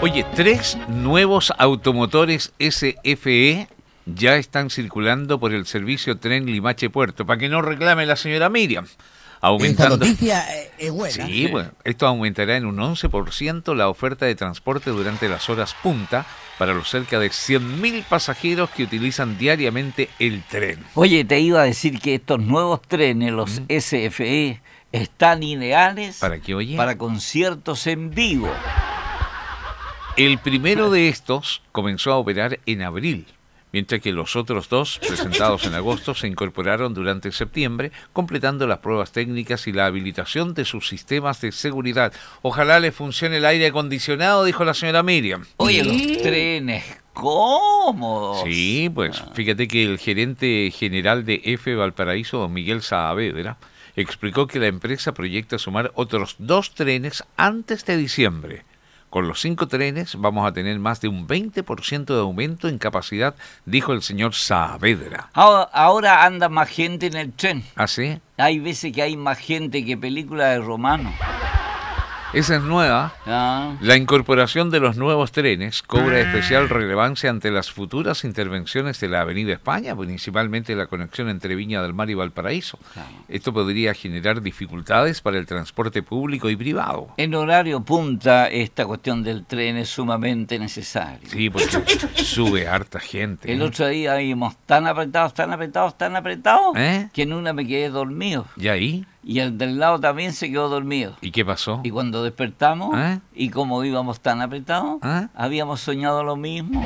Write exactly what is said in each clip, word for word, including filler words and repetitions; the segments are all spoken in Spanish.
Oye, tres nuevos automotores S F E ya están circulando por el servicio Tren Limache Puerto, para que no reclame la señora Miriam. Aumentando... Esta noticia eh, es buena. Sí, bueno, esto aumentará en un once por ciento la oferta de transporte durante las horas punta para los cerca de cien mil pasajeros que utilizan diariamente el tren. Oye, te iba a decir que estos nuevos trenes, los ¿Mm? S F E, están ideales ¿Para qué, oye? para conciertos en vivo. El primero de estos comenzó a operar en abril, mientras que los otros dos, presentados en agosto, se incorporaron durante septiembre, completando las pruebas técnicas y la habilitación de sus sistemas de seguridad. Ojalá le funcione el aire acondicionado, dijo la señora Miriam. Oye, los trenes cómodos. Sí, pues fíjate que el gerente general de F Valparaíso, don Miguel Saavedra, explicó que la empresa proyecta sumar otros dos trenes antes de diciembre. Con los cinco trenes vamos a tener más de un veinte por ciento de aumento en capacidad, dijo el señor Saavedra. Ahora, ahora anda más gente en el tren. ¿Ah, sí? Hay veces que hay más gente que película de Romano. Esa es nueva. Ah. La incorporación de los nuevos trenes cobra especial relevancia ante las futuras intervenciones de la Avenida España, principalmente la conexión entre Viña del Mar y Valparaíso. Claro. Esto podría generar dificultades para el transporte público y privado. En horario punta, esta cuestión del tren es sumamente necesaria. Sí, porque sube harta gente. El ¿eh? otro día vimos tan apretados, tan apretados, tan apretados, ¿Eh? que en una me quedé dormido. ¿Y ahí? Y el del lado también se quedó dormido. ¿Y qué pasó? Y cuando despertamos, ¿Eh? y como íbamos tan apretados, ¿Eh? habíamos soñado lo mismo.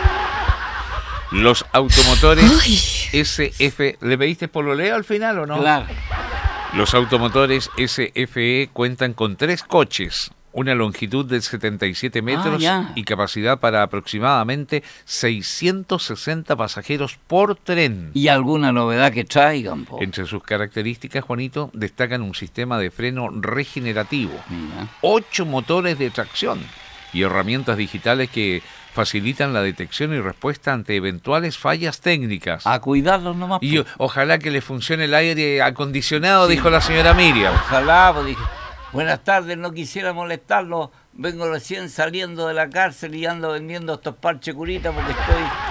Los automotores S F... ¿Le pediste pololeo al final o no? Claro. Los automotores S F E cuentan con tres coches, una longitud de setenta y siete metros Ah, ya. y capacidad para aproximadamente seiscientos sesenta pasajeros por tren. Y alguna novedad que traigan, po. Entre sus características, Juanito, destacan un sistema de freno regenerativo, Mira. ocho motores de tracción y herramientas digitales que facilitan la detección y respuesta ante eventuales fallas técnicas. A cuidarlos nomás. Y po. ojalá que le funcione el aire acondicionado, Sí. dijo la señora Miriam. Ojalá, pues dije, buenas tardes, no quisiera molestarlo, vengo recién saliendo de la cárcel y ando vendiendo estos parches curitas porque estoy